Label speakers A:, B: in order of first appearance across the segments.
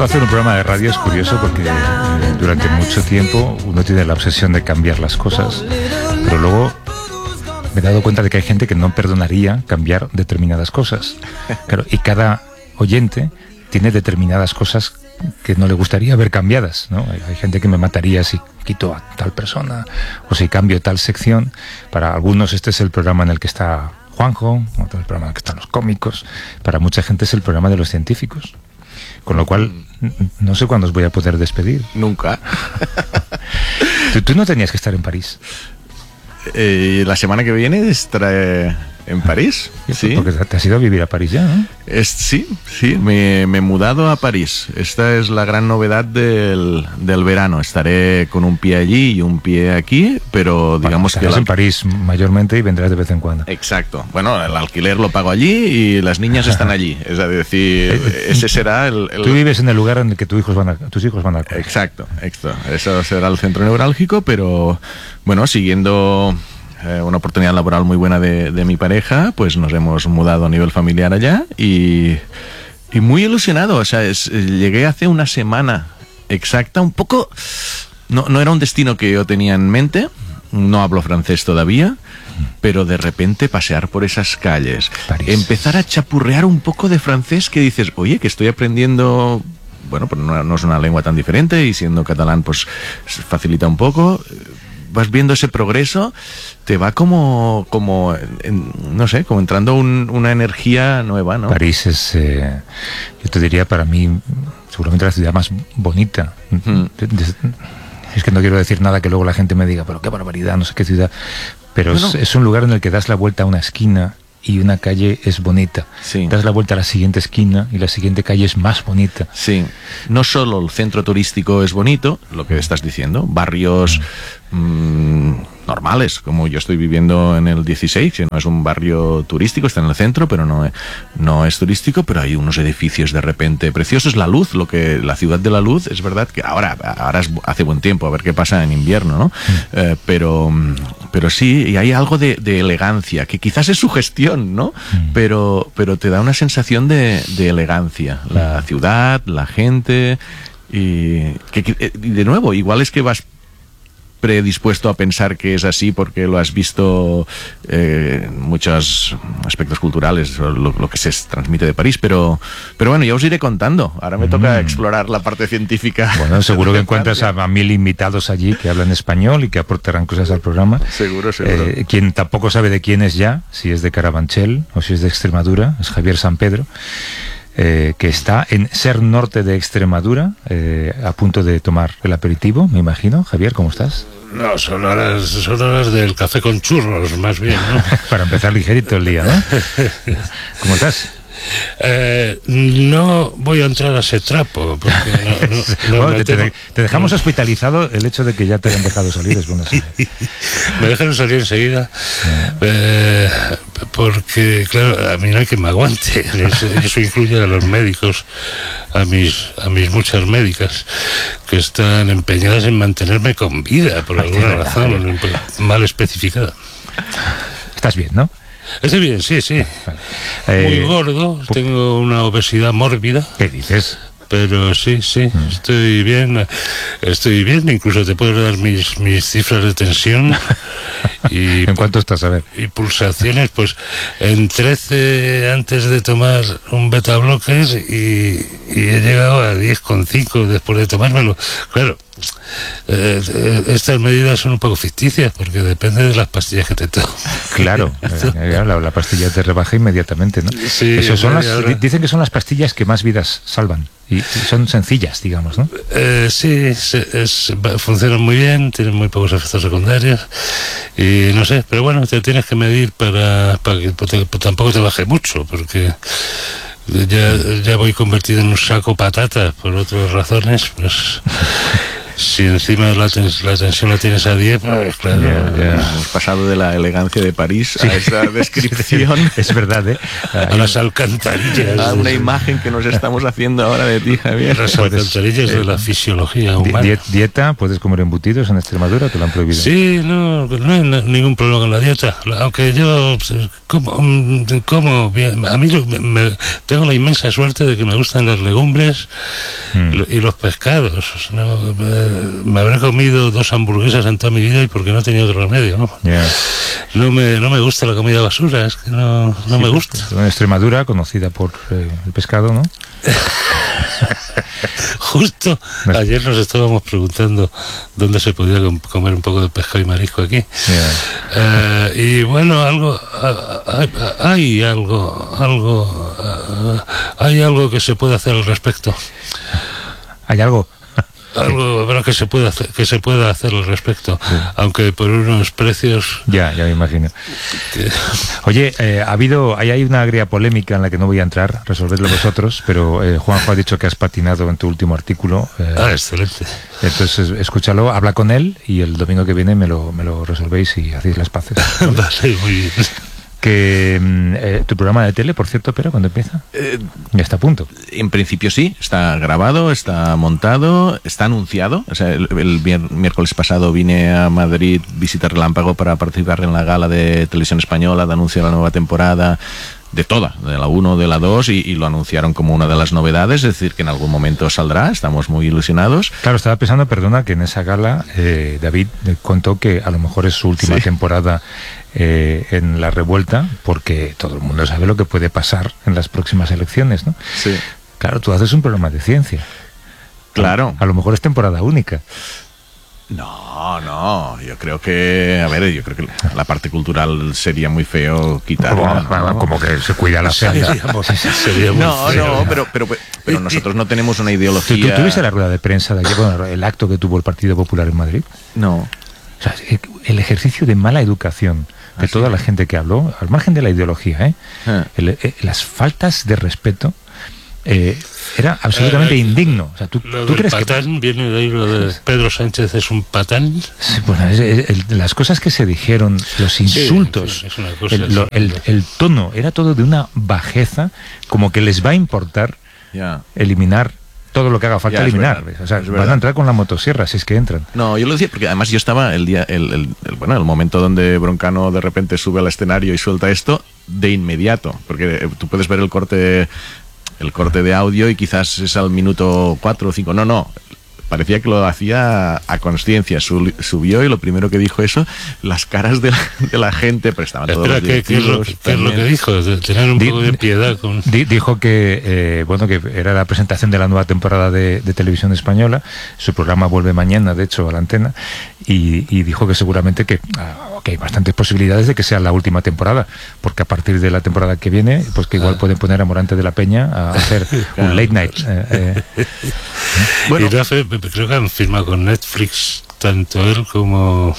A: hacer un programa de radio es curioso porque durante mucho tiempo uno tiene la obsesión de cambiar las cosas, pero luego me he dado cuenta de que hay gente que no perdonaría cambiar determinadas cosas. Claro, y cada oyente tiene determinadas cosas que no le gustaría ver cambiadas, ¿no? Hay gente que me mataría si quito a tal persona o si cambio tal sección. Para algunos este es el programa en el que está Juanjo, otro el programa en el que están los cómicos. Para mucha gente es el programa de los científicos. Con lo cual, no sé cuándo os voy a poder despedir.
B: Nunca.
A: ¿Tú no tenías que estar en París?
B: La semana que viene estaré en París.
A: Sí. Porque te has ido a vivir a París ya, ¿no?
B: Sí, me he mudado a París. Esta es la gran novedad del verano. Estaré con un pie allí y un pie aquí, pero digamos que...
A: en París mayormente y vendrás de vez en cuando.
B: Exacto. Bueno, el alquiler lo pago allí y las niñas están allí. Es decir, ese será el...
A: Tú vives en el lugar en el que tus hijos van a...
B: Exacto. Eso será el centro neurálgico, pero bueno, siguiendo... una oportunidad laboral muy buena de mi pareja, pues nos hemos mudado a nivel familiar allá y muy ilusionado. O sea, llegué hace una semana exacta, un poco... No era un destino que yo tenía en mente, no hablo francés todavía, pero de repente pasear por esas calles, París. Empezar a chapurrear un poco de francés que dices, oye, que estoy aprendiendo... Bueno, pues no es una lengua tan diferente y siendo catalán pues facilita un poco... Vas viendo ese progreso, te va como no sé, como entrando una energía nueva, ¿no?
A: París es, yo te diría, para mí, seguramente la ciudad más bonita. Es que no quiero decir nada que luego la gente me diga, pero qué barbaridad, no sé qué ciudad. Pero es un lugar en el que das la vuelta a una esquina y una calle es bonita.
B: Sí.
A: Das la vuelta a la siguiente esquina y la siguiente calle es más bonita.
B: Sí. No solo el centro turístico es bonito, lo que estás diciendo, barrios normales, como yo estoy viviendo en el 16, que no es un barrio turístico, está en el centro, pero no es turístico, pero hay unos edificios de repente preciosos. La luz, la ciudad de la luz, es verdad que ahora hace buen tiempo, a ver qué pasa en invierno, ¿no? Pero sí, y hay algo de elegancia, que quizás es su gestión, ¿no? Pero te da una sensación de elegancia. La ciudad, la gente, y de nuevo, igual es que vas predispuesto a pensar que es así porque lo has visto en muchos aspectos culturales, lo que se transmite de París, pero bueno, ya os iré contando. Ahora me toca explorar la parte científica.
A: Bueno, seguro que encuentras a 1000 invitados allí que hablan español y que aportarán cosas al programa.
B: Seguro.
A: Quien tampoco sabe de quién es ya, si es de Carabanchel o si es de Extremadura, es Javier San Pedro, que está en Ser Norte de Extremadura, a punto de tomar el aperitivo, me imagino. Javier, ¿cómo estás?
C: No, son horas del café con churros, más bien, ¿no?
A: Para empezar ligerito el día, ¿no? ¿Cómo estás?
C: No voy a entrar a ese trapo porque
A: bueno, te dejamos hospitalizado. El hecho de que ya te hayan dejado salir es bueno.
C: Me dejaron salir enseguida porque claro, a mí no hay quien me aguante. Eso incluye a los médicos, a mis muchas médicas que están empeñadas en mantenerme con vida por alguna razón mal especificada.
A: Estás bien, ¿no?
C: Estoy bien, sí. Muy gordo, tengo una obesidad mórbida.
A: ¿Qué dices?
C: Pero sí, estoy bien, incluso te puedo dar mis cifras de tensión. Y
A: ¿en cuánto estás, a ver?
C: Y pulsaciones, pues en 13 antes de tomar un beta bloques y he llegado a 10,5 después de tomármelo. Claro, estas medidas son un poco ficticias porque depende de las pastillas que te tomes.
A: Claro, la pastilla te rebaja inmediatamente, ¿no?
C: Sí,
A: dicen que son las pastillas que más vidas salvan y son sencillas, digamos, ¿no?
C: Sí, funcionan muy bien, tienen muy pocos efectos secundarios y no sé, pero bueno, te tienes que medir para que tampoco te baje mucho, porque ya voy convertido en un saco patatas por otras razones, pues Si encima la tensión la tienes a 10, pues claro.
B: Hemos pasado de la elegancia de París a esa descripción.
A: Es verdad, ¿eh?
C: A las alcantarillas.
B: A una imagen que nos estamos haciendo ahora de ti, Javier.
C: Las alcantarillas de la fisiología humana.
A: ¿Dieta? ¿Puedes comer embutidos en Extremadura? ¿Te lo han prohibido?
C: Sí, no hay ningún problema con la dieta. Aunque yo como bien. A mí tengo la inmensa suerte de que me gustan las legumbres y los pescados. Me habré comido 2 hamburguesas en toda mi vida y porque no he tenido otro remedio, ¿no?
A: Yeah.
C: No me gusta la comida basura, es que no me gusta.
A: En Extremadura, conocida por el pescado, ¿no?
C: Justo ayer nos estábamos preguntando dónde se podía comer un poco de pescado y marisco aquí.
A: Yeah.
C: Y bueno, hay algo que se puede hacer al respecto.
A: ¿Hay algo?
C: Algo bueno, que se pueda hacer al respecto, sí. Aunque por unos precios.
A: Ya me imagino. Oye, hay una agria polémica en la que no voy a entrar, resolvedlo vosotros, pero Juanjo ha dicho que has patinado en tu último artículo.
C: Excelente.
A: Entonces escúchalo, habla con él y el domingo que viene me lo resolvéis y hacéis las paces.
C: Vale, muy bien.
A: Que tu programa de tele, por cierto, pero ¿cuándo empieza? Ya está a punto.
B: En principio sí, está grabado, está montado, está anunciado. O sea, el miércoles pasado vine a Madrid, visita relámpago, para participar en la gala de Televisión Española, de anunciar la nueva temporada, de la 1, de la 2, y lo anunciaron como una de las novedades, es decir, que en algún momento saldrá, estamos muy ilusionados.
A: Claro, estaba pensando, perdona, que en esa gala David contó que a lo mejor es su última temporada en La Revuelta, porque todo el mundo sabe lo que puede pasar en las próximas elecciones, ¿no?
B: Sí.
A: Claro, tú haces un programa de ciencia.
B: Claro.
A: A lo mejor es temporada única.
B: No, yo creo que la parte cultural sería muy feo quitarla, ¿no?
A: Como que se cuida la senda.
C: Sería muy feo.
B: pero nosotros no tenemos una ideología.
A: ¿Tú viste la rueda de prensa de aquí, el acto que tuvo el Partido Popular en Madrid?
B: No.
A: O sea, el ejercicio de mala educación de toda la gente que habló, al margen de la ideología, las faltas de respeto, era absolutamente indigno. O sea, ¿tú crees
C: patán viene de ahí, lo de Pedro Sánchez es un patán?
A: Sí, bueno, las cosas que se dijeron, los insultos,
C: es una cosa
A: el tono, era todo de una bajeza, como que les va a importar eliminar todo lo que haga falta eliminar. O sea, van a entrar con la motosierra si es que entran.
B: No, yo lo decía porque además yo estaba el momento donde Broncano de repente sube al escenario y suelta esto de inmediato, porque tú puedes ver el corte de audio y quizás es al minuto 4 o 5. No. Parecía que lo hacía a consciencia. Subió y lo primero que dijo las caras de la gente, pero estaban todos los directivos.
C: ¿Qué es lo que dijo? De tener un poco de piedad.
A: Dijo que que era la presentación de la nueva temporada de Televisión Española. Su programa vuelve mañana, de hecho, a la antena, y dijo que seguramente que hay bastantes posibilidades de que sea la última temporada, porque a partir de la temporada que viene, pues que igual pueden poner a Morante de la Peña a hacer un late night.
C: Bueno, creo que han firmado con Netflix tanto él como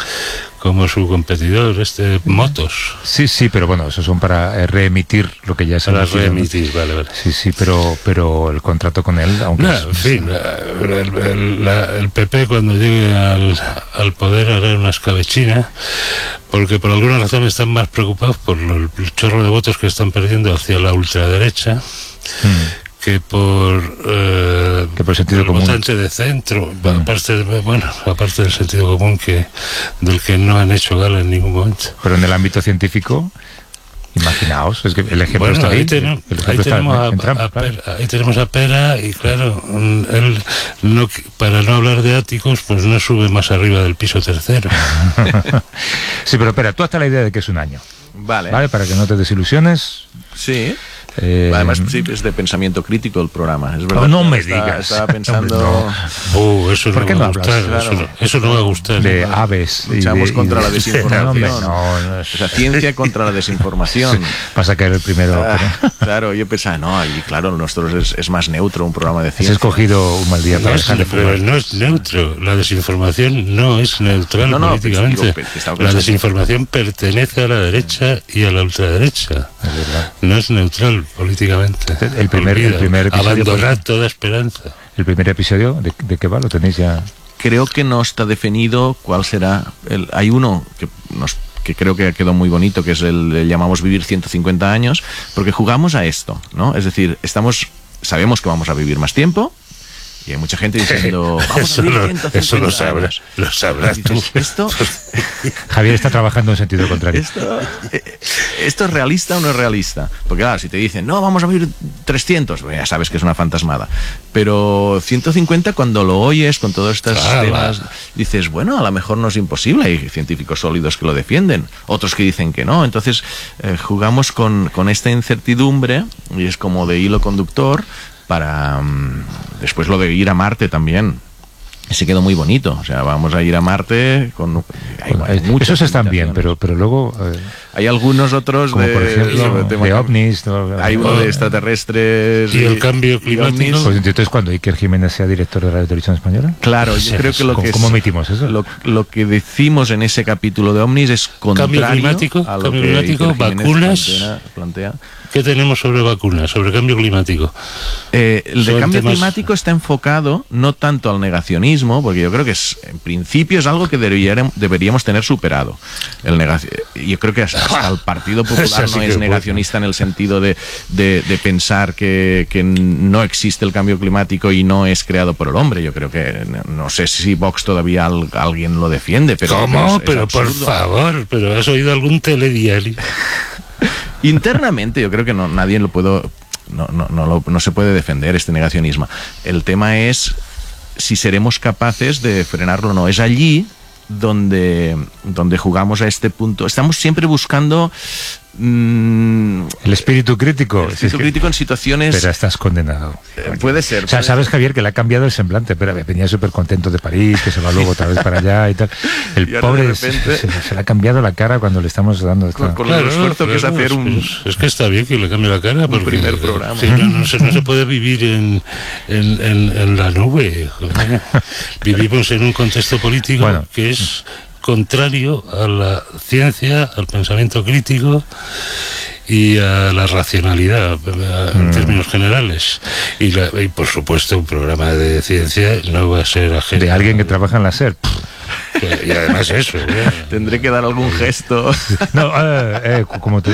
C: su competidor, Motos.
A: Sí, pero bueno, esos son para reemitir lo que ya se
C: para reemitir, vale.
A: Sí, pero el contrato con él, aunque
C: en fin, el PP cuando llegue al poder hará una escabechina, porque por alguna razón están más preocupados por el chorro de votos que están perdiendo hacia la ultraderecha. Que por
A: el sentido común,
C: votante de centro, aparte del sentido común del que no han hecho gala en ningún momento.
A: Pero en el ámbito científico, imaginaos, es que el ejemplo está ahí.
C: Ahí tenemos a Pera y claro, él para no hablar de áticos, pues no sube más arriba del piso tercero.
A: Sí, pero espera, tú hasta la idea de que es un año.
B: Vale,
A: para que no te desilusiones.
B: Sí. Además, sí, es de pensamiento crítico el programa, es verdad.
A: No me digas.
B: Estaba pensando.
C: Eso no va a gustar.
B: Claro.
C: Eso no va a gustar.
A: De aves.
B: Luchamos contra la desinformación.
A: No.
B: O sea, ciencia contra la desinformación.
A: Vas a caer el primero.
B: Claro, yo pensaba, y claro, nuestro es más neutro, un programa de ciencia.
A: Has escogido un mal día para dejar de fumar.
C: Pero no es neutro. La desinformación no es neutral políticamente. La desinformación pertenece a la derecha y a la ultraderecha.
A: Es verdad.
C: No es neutral políticamente.
A: El primer episodio,
C: abandonar toda esperanza.
A: El primer episodio, ¿de qué va? ¿Lo tenéis ya?
B: creo que no está definido cuál será. Hay uno que creo que quedó muy bonito, que es le llamamos vivir 150 años, porque jugamos a esto, ¿no? Es decir, sabemos que vamos a vivir más tiempo, y hay mucha gente diciendo, vamos a vivir 150
C: eso lo sabrás tú.
B: Esto,
A: Javier está trabajando en sentido contrario.
B: ¿Esto es realista o no es realista? Porque claro, si te dicen, no, vamos a vivir 300, pues ya sabes que es una fantasmada. Pero 150, cuando lo oyes con todos estos temas, dices, bueno, a lo mejor no es imposible. Hay científicos sólidos que lo defienden, otros que dicen que no. Entonces jugamos con esta incertidumbre, y es como de hilo conductor para después lo de ir a Marte también. Se quedó muy bonito, o sea, vamos a ir a Marte con
A: esos están bien, pero luego
B: hay algunos otros
A: como por ejemplo de ovnis,
B: hay uno de extraterrestres
C: y el cambio climático.
A: Pues entonces cuando Iker Jiménez sea director de Radio Televisión Española,
B: claro, yo creo que
A: ¿cómo emitimos eso?
B: Lo que decimos en ese capítulo de ovnis es contrario a lo que Iker Jiménez
C: vacunas
B: plantea.
C: ¿Qué tenemos sobre vacunas, sobre cambio climático?
B: El de cambio climático está enfocado no tanto al negacionismo, porque yo creo que en principio es algo que deberíamos tener superado. Yo creo que hasta el Partido Popular no es negacionista en el sentido de pensar que no existe el cambio climático y no es creado por el hombre. Yo creo que, no sé si Vox todavía alguien lo defiende, pero...
C: ¿Cómo? Pero por favor, ¿pero has oído algún telediario?
B: Internamente yo creo que nadie lo puede, no se puede defender este negacionismo. El tema es si seremos capaces de frenarlo o no. Es allí donde jugamos a este punto. Estamos siempre buscando
A: el espíritu crítico.
B: El espíritu crítico en situaciones...
A: Pero estás condenado.
B: Puede ser.
A: O sea, sabes, Javier, que le ha cambiado el semblante, pero venía súper contento de París, que se va luego otra vez para allá y tal. El pobre repente... se le ha cambiado la cara cuando le estamos dando esta...
B: Con el esfuerzo que es hacer
C: Es que está bien que le cambie la cara, porque
B: primer programa.
C: Sí, no se puede vivir en la nube. Vivimos en un contexto político que es contrario a la ciencia, al pensamiento crítico y a la racionalidad en términos generales. Y por supuesto un programa de ciencia no va a ser ajeno.
A: De alguien que trabaja en la SER.
C: Y además eso.
B: Tendré que dar algún gesto.
A: No, como te